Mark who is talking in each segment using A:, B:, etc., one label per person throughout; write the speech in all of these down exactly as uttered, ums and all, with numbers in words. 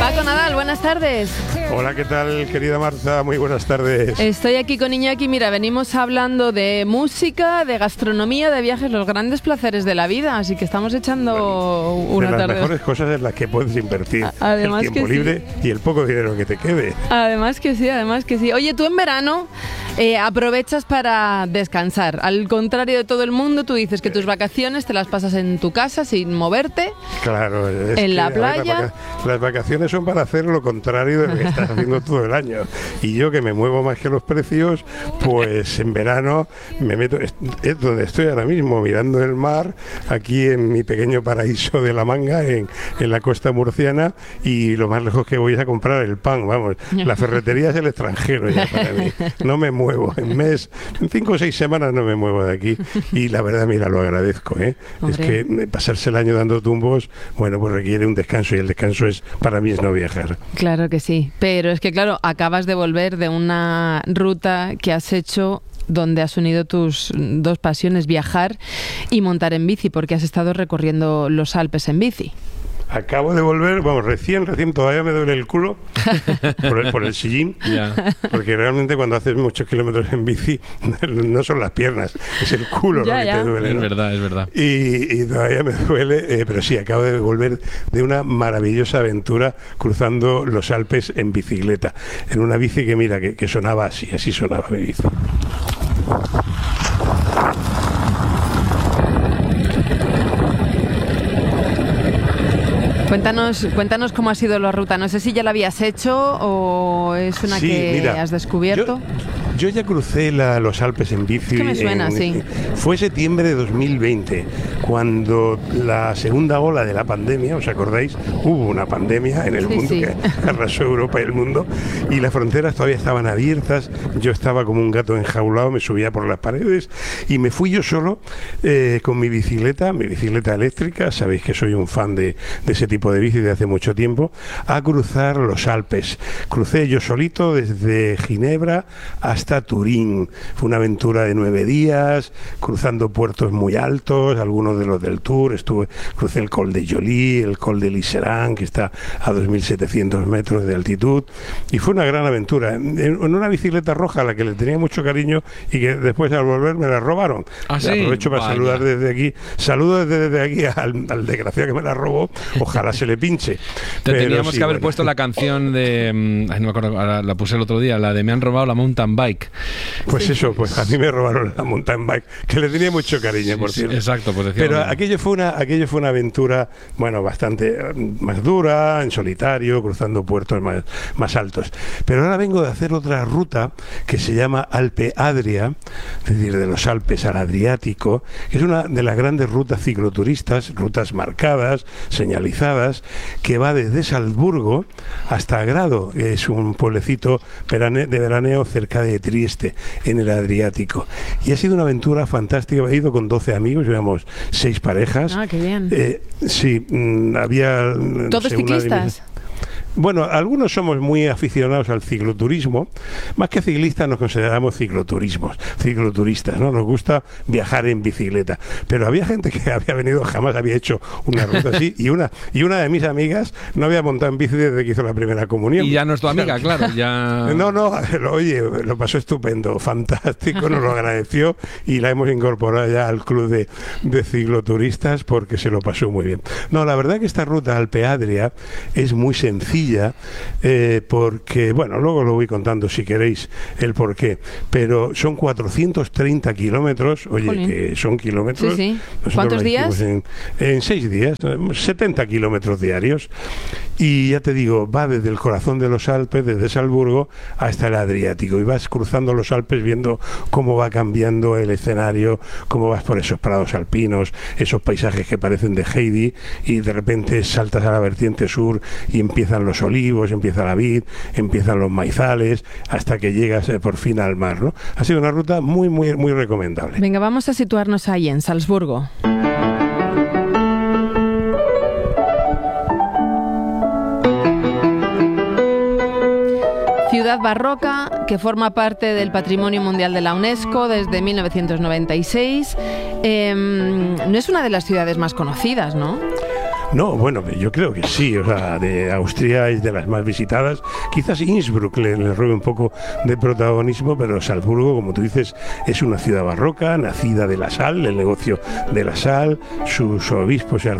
A: Paco Nadal, buenas tardes.
B: Hola, ¿qué tal, querida Marta? Muy buenas tardes.
A: Estoy aquí con Iñaki. Mira, venimos hablando de música, de gastronomía, de viajes, los grandes placeres de la vida. Así que estamos echando bueno, una
B: de las
A: tarde.
B: Las mejores cosas en las que puedes invertir
A: además
B: el tiempo
A: que
B: libre
A: sí.
B: y el poco dinero que te quede.
A: Además que sí, además que sí. Oye, tú en verano eh, aprovechas para descansar. Al contrario de todo el mundo, tú dices que tus vacaciones te las pasas en tu casa sin moverte.
B: Claro. Es
A: en
B: que,
A: la
B: ver,
A: playa.
B: Las, vaca- las vacaciones son para hacer lo contrario de lo que estás haciendo todo el año. Y yo, que me muevo más que los precios, pues en verano me meto, es, es donde estoy ahora mismo, mirando el mar, aquí en mi pequeño paraíso de La Manga, en, en la costa murciana, y lo más lejos que voy es a comprar el pan, vamos. La ferretería es el extranjero ya para mí. No me muevo. En mes, en cinco o seis semanas no me muevo de aquí. Y la verdad, mira, lo agradezco, ¿eh? Es que pasarse el año dando tumbos, bueno, pues requiere un descanso, y el descanso es, para mí, es no viajar.
A: Claro que sí, pero es que claro, acabas de volver de una ruta que has hecho donde has unido tus dos pasiones, viajar y montar en bici, porque has estado recorriendo los Alpes en bici.
B: Acabo de volver, vamos, recién, recién todavía me duele el culo por el, por el sillín, yeah. Porque realmente cuando haces muchos kilómetros en bici no son las piernas, es el culo
A: ya,
B: lo que
A: ya.
B: te duele, ¿no?
C: Es verdad, es verdad.
B: Y, y todavía me duele, eh, pero sí, acabo de volver de una maravillosa aventura cruzando los Alpes en bicicleta, en una bici que mira, que, que sonaba así, así sonaba mi bici.
A: Cuéntanos, cuéntanos cómo ha sido la ruta. No sé si ya la habías hecho o es una
B: sí,
A: que
B: mira,
A: has descubierto.
B: Yo, yo ya crucé la, los Alpes en bici.
A: Es que me suena,
B: en,
A: sí.
B: Fue septiembre de dos mil veinte, cuando la segunda ola de la pandemia, ¿os acordáis? Hubo una pandemia en el
A: sí,
B: mundo
A: sí.
B: que arrasó Europa y el mundo, y las fronteras todavía estaban abiertas. Yo estaba como un gato enjaulado, me subía por las paredes y me fui yo solo eh, con mi bicicleta, mi bicicleta eléctrica. Sabéis que soy un fan de, de ese tipo de bici de hace mucho tiempo, a cruzar los Alpes. Crucé yo solito desde Ginebra hasta Turín. Fue una aventura de nueve días, cruzando puertos muy altos, algunos de los del Tour. Estuve, crucé el Col de Joly, el Col de Liseran, que está a dos mil setecientos metros de altitud, y fue una gran aventura, en, en una bicicleta roja a la que le tenía mucho cariño y que después al volver me la robaron.
C: ¿Ah, sí?
B: Aprovecho para
C: Vaya.
B: saludar desde aquí, saludo desde, desde aquí al, al desgraciado que me la robó, ojalá se le pinche.
C: Te
B: Pero
C: teníamos
B: sí,
C: que haber
B: bueno.
C: puesto la canción de, ay, no me acuerdo, la, la puse el otro día, la de Me han robado la mountain bike.
B: Pues sí. Eso, pues a mí me robaron la mountain bike, que le tenía mucho cariño,
C: Sí,
B: por
C: sí,
B: cierto.
C: exacto, pues decía
B: Pero
C: lo mismo.
B: aquello fue una, aquello fue una aventura, bueno, bastante eh, más dura, en solitario, cruzando puertos más, más altos. Pero ahora vengo de hacer otra ruta que se llama Alpe Adria, es decir, de los Alpes al Adriático, que es una de las grandes rutas cicloturistas, rutas marcadas, señalizadas, que va desde Salzburgo hasta Grado, que es un pueblecito de veraneo cerca de Trieste, en el Adriático. Y ha sido una aventura fantástica. He ido con doce amigos, llevamos seis parejas.
A: Ah, qué bien.
B: Eh, sí, mmm, había...
A: ¿Todos
B: no sé,
A: ciclistas?
B: Bueno, algunos somos muy aficionados al cicloturismo, más que ciclistas nos consideramos cicloturismos, cicloturistas, ¿no? Nos gusta viajar en bicicleta, pero había gente que había venido, jamás había hecho una ruta así, y una y una de mis amigas no había montado en bici desde que hizo la primera comunión.
C: Y ya no es tu amiga, claro, ya...
B: No, no, oye, lo pasó estupendo, fantástico, nos lo agradeció y la hemos incorporado ya al club de, de cicloturistas porque se lo pasó muy bien. No, la verdad que esta ruta Alpe Adria es muy sencilla, Eh, porque, bueno, luego lo voy contando si queréis el porqué, pero son cuatrocientos treinta kilómetros, oye,
A: Jolín.
B: que son kilómetros.
A: Sí, sí.
B: Nosotros
A: ¿Cuántos
B: la hicimos
A: días?
B: En, en seis días, setenta kilómetros diarios, y ya te digo, va desde el corazón de los Alpes, desde Salzburgo hasta el Adriático, y vas cruzando los Alpes viendo cómo va cambiando el escenario, cómo vas por esos prados alpinos, esos paisajes que parecen de Heidi, y de repente saltas a la vertiente sur y empiezan los olivos, empieza la vid, empiezan los maizales, hasta que llegas eh, por fin al mar, ¿no? Ha sido una ruta muy, muy, muy recomendable.
A: Venga, vamos a situarnos ahí, en Salzburgo. Ciudad barroca que forma parte del Patrimonio Mundial de la UNESCO desde mil novecientos noventa y seis. Eh, no es una de las ciudades más conocidas, ¿no?
B: No, bueno, yo creo que sí, o sea, de Austria es de las más visitadas, quizás Innsbruck le, le robe un poco de protagonismo, pero Salzburgo, como tú dices, es una ciudad barroca, nacida de la sal, del negocio de la sal, sus obispos y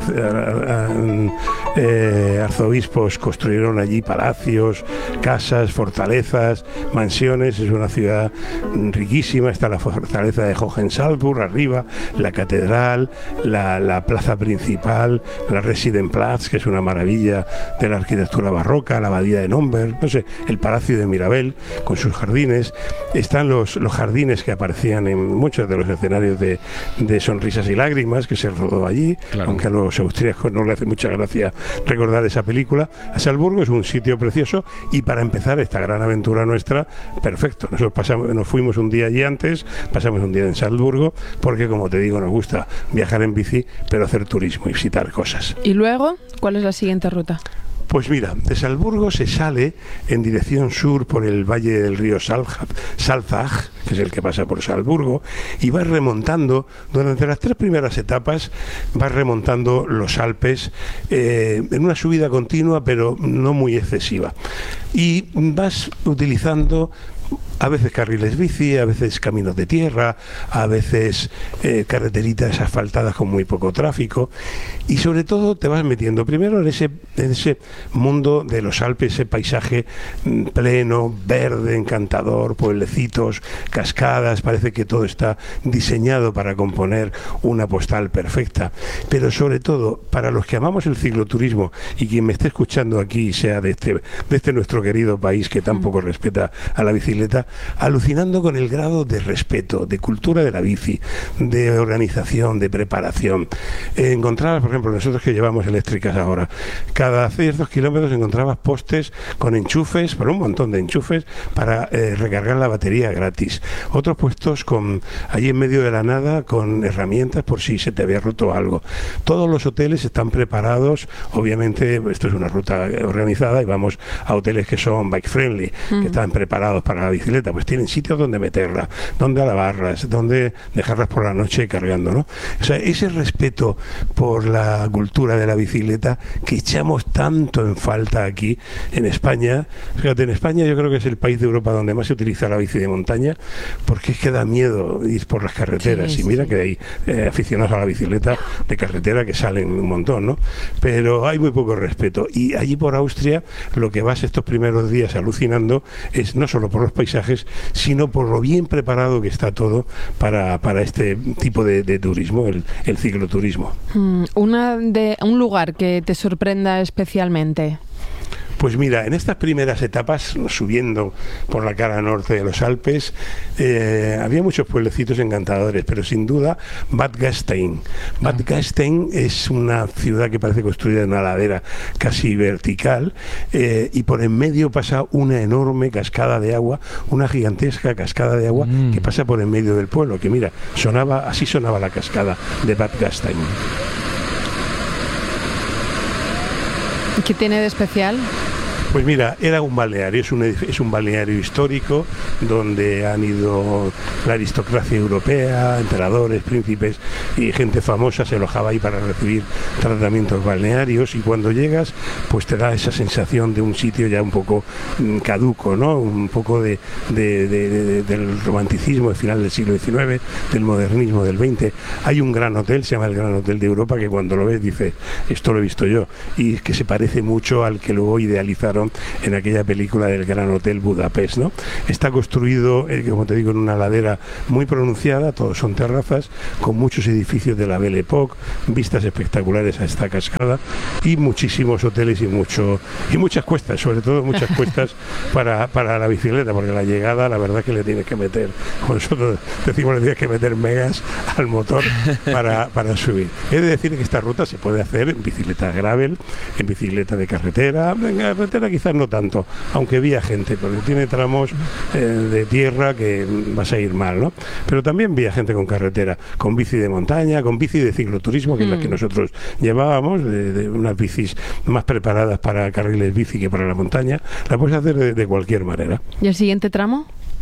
B: eh, arzobispos construyeron allí palacios, casas, fortalezas, mansiones, es una ciudad riquísima, está la fortaleza de Hohensalzburg arriba, la catedral, la, la plaza principal, la Residenplatz, que es una maravilla de la arquitectura barroca, la abadía de Nomberg, no sé, el Palacio de Mirabel con sus jardines, están los, los jardines que aparecían en muchos de los escenarios de, de Sonrisas y Lágrimas, que se rodó allí, claro. Aunque a los austríacos no le hace mucha gracia recordar esa película. A Salzburgo es un sitio precioso y para empezar esta gran aventura nuestra, perfecto. Nosotros pasamos, nos fuimos un día allí antes, pasamos un día en Salzburgo, porque como te digo, nos gusta viajar en bici, pero hacer turismo y visitar cosas.
A: ¿Y luego cuál es la siguiente ruta?
B: Pues mira, de Salzburgo se sale en dirección sur por el valle del río Salzach, que es el que pasa por Salzburgo, y vas remontando, durante las tres primeras etapas, vas remontando los Alpes eh, en una subida continua, pero no muy excesiva. Y vas utilizando a veces carriles bici, a veces caminos de tierra, a veces eh, carreteritas asfaltadas con muy poco tráfico, y sobre todo te vas metiendo primero en ese, en ese mundo de los Alpes, ese paisaje pleno, verde, encantador, pueblecitos, cascadas, parece que todo está diseñado para componer una postal perfecta, pero sobre todo para los que amamos el cicloturismo, y quien me esté escuchando aquí sea de este, de este nuestro querido país que tampoco respeta a la bicicleta, alucinando con el grado de respeto, de cultura de la bici, de organización, de preparación. Eh, encontrabas, por ejemplo, nosotros que llevamos eléctricas ahora, cada ciertos kilómetros encontrabas postes con enchufes, por un montón de enchufes, para eh, recargar la batería gratis. Otros puestos con allí en medio de la nada, con herramientas por si se te había roto algo. Todos los hoteles están preparados, obviamente, esto es una ruta organizada y vamos a hoteles que son bike friendly, mm. que están preparados para la bicicleta, pues tienen sitios donde meterla, donde alabarlas, donde dejarlas por la noche cargando, ¿no? O sea, ese respeto por la cultura de la bicicleta que echamos tanto en falta aquí en España. Fíjate, en España yo creo que es el país de Europa donde más se utiliza la bici de montaña, porque es que da miedo ir por las carreteras, sí, y mira sí. que hay eh, aficionados a la bicicleta de carretera que salen un montón, ¿no? Pero hay muy poco respeto, y allí por Austria lo que vas estos primeros días alucinando es no solo por los paisajes, sino por lo bien preparado que está todo para, para este tipo de, de turismo, el, el cicloturismo.
A: Mm, una de, un lugar que te sorprenda especialmente.
B: Pues mira, en estas primeras etapas, subiendo por la cara norte de los Alpes, eh, había muchos pueblecitos encantadores, pero sin duda Bad Gastein. Bad Gastein es una ciudad que parece construida en una ladera casi vertical, eh, y por en medio pasa una enorme cascada de agua, una gigantesca cascada de agua mm. que pasa por en medio del pueblo, que mira, sonaba, así sonaba la cascada de Bad Gastein.
A: ¿Qué tiene de especial?
B: Pues mira, era un balneario, es un, es un balneario histórico donde han ido la aristocracia europea, emperadores, príncipes y gente famosa se alojaba ahí para recibir tratamientos balnearios, y cuando llegas pues te da esa sensación de un sitio ya un poco mm, caduco, ¿no? Un poco de, de, de, de, del romanticismo del final del siglo diecinueve, del modernismo del veinte. Hay un gran hotel, se llama el Gran Hotel de Europa, que cuando lo ves dices, esto lo he visto yo, y que se parece mucho al que luego idealizaron en aquella película del Gran Hotel Budapest, ¿no? Está construido, eh, como te digo, en una ladera muy pronunciada, todos son terrazas, con muchos edificios de la Belle Époque, vistas espectaculares a esta cascada, y muchísimos hoteles y mucho y muchas cuestas, sobre todo muchas cuestas para, para la bicicleta, porque la llegada, la verdad que le tienes que meter, como nosotros decimos, le tienes que meter megas al motor para, para subir. He de decir que esta ruta se puede hacer en bicicleta gravel, en bicicleta de carretera, en carretera quizás no tanto, aunque vía gente, porque tiene tramos eh, de tierra que vas a ir mal, ¿no? Pero también vía gente con carretera, con bici de montaña, con bici de cicloturismo, que mm. es la que nosotros llevábamos, de, de unas bicis más preparadas para carriles bici que para la montaña. La puedes hacer de, de cualquier manera.
A: ¿Y el siguiente tramo?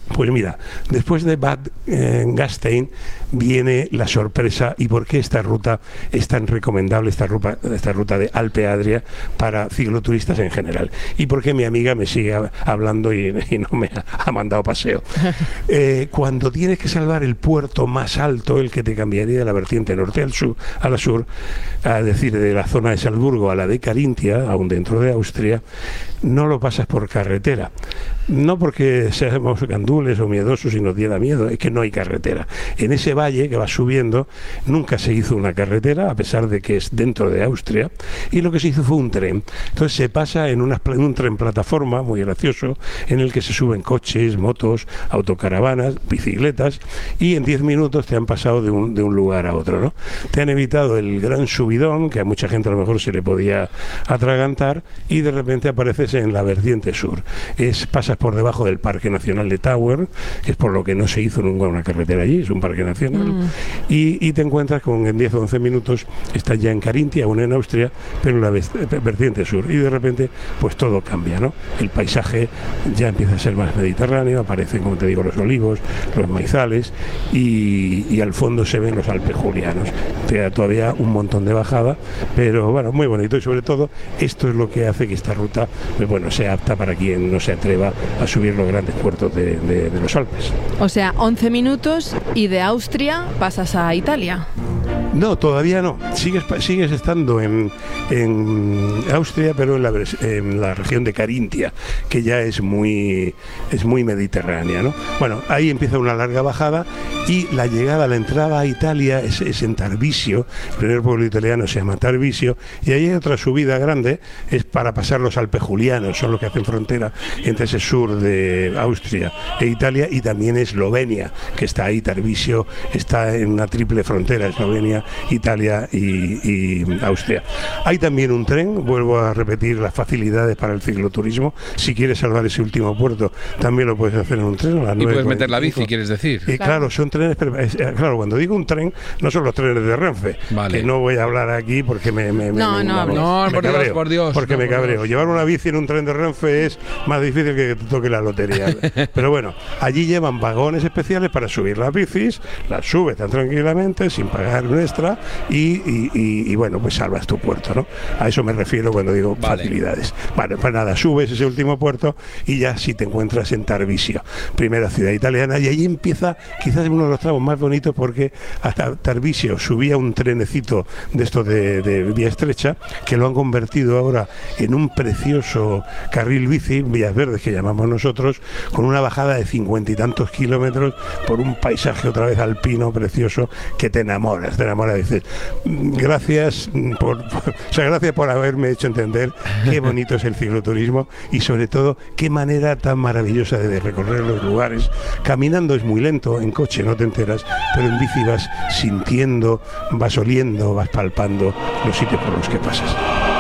B: Pues mira, después de Bad eh, Gastein viene la sorpresa y por qué esta ruta es tan recomendable, esta ruta, esta ruta de Alpe Adria para cicloturistas en general. Y por qué mi amiga me sigue hablando y, y no me ha, ha mandado paseo. Eh, cuando tienes que salvar el puerto más alto, el que te cambiaría de la vertiente norte al sur, a la sur, es decir, de la zona de Salzburgo a la de Carintia, aún dentro de Austria, no lo pasas por carretera. No porque seamos gandules o miedosos y nos diera miedo, es que no hay carretera. En ese valle que va subiendo nunca se hizo una carretera, a pesar de que es dentro de Austria, y lo que se hizo fue un tren. Entonces se pasa en, una, en un tren plataforma, muy gracioso, en el que se suben coches, motos, autocaravanas, bicicletas, y en diez minutos te han pasado de un, de un lugar a otro, ¿no? Te han evitado el gran subidón, que a mucha gente a lo mejor se le podía atragantar, y de repente apareces en la vertiente sur. Es, pasas por debajo del Parque Nacional de Tower, que es por lo que no se hizo nunca una carretera allí, es un parque nacional, mm. y, y te encuentras con en diez o once minutos, estás ya en Carintia, aún en Austria, pero en la vertiente sur, y de repente pues todo cambia, ¿no? El paisaje ya empieza a ser más mediterráneo, aparecen, como te digo, los olivos, los maizales, y, y al fondo se ven los Alpes Julianos. Te da todavía un montón de bajada, pero bueno, muy bonito, y sobre todo esto es lo que hace que esta ruta, pues bueno, sea apta para quien no se atreva a subir los grandes puertos de, de, de los Alpes.
A: O sea, once minutos y de Austria pasas a Italia.
B: No, todavía no. Sigues, sigues estando en, en Austria, pero en la, en la región de Carintia, que ya es muy, es muy mediterránea, ¿no? Bueno, ahí empieza una larga bajada y la llegada, la entrada a Italia es, es en Tarvisio. El primer pueblo italiano se llama Tarvisio, y ahí hay otra subida grande, es para pasar los Alpes Julianos, son los que hacen frontera entre ese sur de Austria e Italia, y también Eslovenia, que está ahí. Tarvisio está en una triple frontera, Eslovenia, Italia y, y Austria. Hay también un tren, vuelvo a repetir las facilidades para el cicloturismo. Si quieres salvar ese último puerto, también lo puedes hacer en un tren. A las
C: y puedes meter la bici, quieres decir.
B: Y claro, claro son trenes, pero, eh, claro, cuando digo un tren, no son los trenes de Renfe, vale. Que no voy a hablar aquí porque me, me,
A: no,
B: me,
A: no,
B: me,
C: no,
B: me
C: por
B: cabreo,
C: Dios, por Dios,
B: porque
C: no,
B: me
C: por
B: cabreo.
C: Dios.
B: Llevar una bici en un tren de Renfe es más difícil que te toque la lotería. Pero bueno, allí llevan vagones especiales para subir las bicis, las subes tan tranquilamente, sin pagar un extra, y, y, y, y bueno, pues salvas tu puerto, ¿no? A eso me refiero cuando digo vale. facilidades. Bueno, pues nada, subes ese último puerto y ya si te encuentras en Tarvisio, primera ciudad italiana, y ahí empieza quizás uno de los tramos más bonitos, porque hasta Tarvisio subía un trenecito de esto de, de vía estrecha, que lo han convertido ahora en un precioso carril bici, Vías Verdes que llamamos nosotros, con una bajada de cincuenta y tantos kilómetros por un paisaje otra vez alpino precioso que te enamoras, te enamoras, dices, gracias por, por, o sea, gracias por haberme hecho entender qué bonito es el cicloturismo y sobre todo qué manera tan maravillosa de recorrer los lugares. Caminando es muy lento, en coche no te enteras, pero en bici vas sintiendo, vas oliendo, vas palpando los sitios por los que pasas.